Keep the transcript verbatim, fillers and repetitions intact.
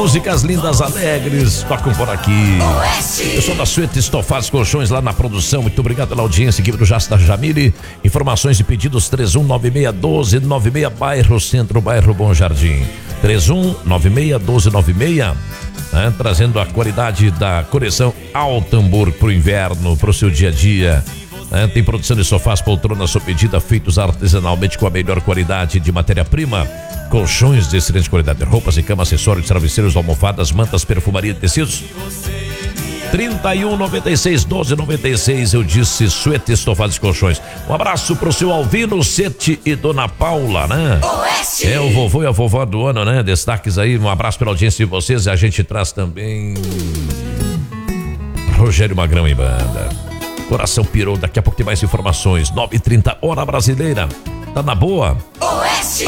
Músicas lindas, alegres, tocam por aqui. Eu sou da Suete Estofados Colchões, lá na produção. Muito obrigado pela audiência, equipe do Jasta Jamile. Informações e pedidos três um nove seis um dois nove seis, bairro Centro, bairro Bom Jardim. três um nove seis um dois nove seis, né? Trazendo a qualidade da coleção Alto Hamburgo pro inverno, pro seu dia a dia. É, tem produção de sofás, poltronas sob medida, feitos artesanalmente com a melhor qualidade de matéria-prima. Colchões de excelente qualidade, roupas e cama, acessórios, travesseiros, almofadas, mantas, perfumaria e tecidos. trinta e um, noventa e seis, doze, noventa e seis, eu disse Suete Estofados Colchões. Um abraço pro seu Alvino, Sete e Dona Paula, né? Oeste. É o vovô e a vovó do ano, né? Destaques aí, um abraço pela audiência de vocês. E a gente traz também Rogério Magrão e banda. Coração pirou, daqui a pouco tem mais informações. nove e trinta, hora brasileira. Tá na boa? Oeste!